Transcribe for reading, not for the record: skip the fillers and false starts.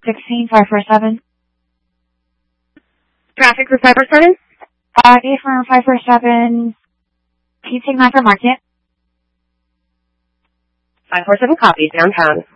16547. Traffic for 547? Affirm 547. Can you take that for market? 547 copies, downtown.